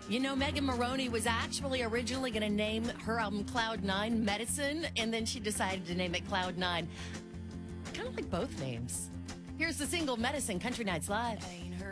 You know, Megan Maroney was actually originally going to name her album Cloud Nine Medicine, and then she decided to name it Cloud Nine. Kind of like both names. Here's the single Medicine, Country Nights Live.